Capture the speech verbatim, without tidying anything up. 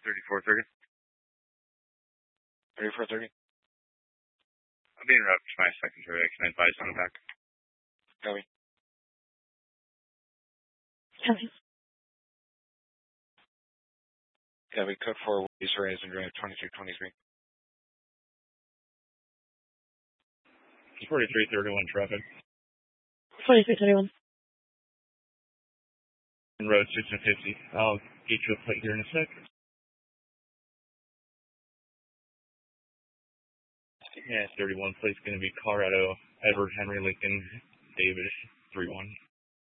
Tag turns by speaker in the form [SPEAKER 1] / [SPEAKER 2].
[SPEAKER 1] thirty-four thirty.
[SPEAKER 2] thirty-four thirty.
[SPEAKER 1] I'll be in route to my secondary. I can advise on the back.
[SPEAKER 2] Copy.
[SPEAKER 3] Copy.
[SPEAKER 2] Copy. Code four, Waze Horizon Drive twenty-two twenty-three.
[SPEAKER 1] forty-three thirty-one traffic.
[SPEAKER 3] forty-three thirty-one.
[SPEAKER 1] In road six and fifty. I'll get you a plate here in a sec. Yeah, thirty-one plate's going to be Colorado, Edward Henry Lincoln, David, three one.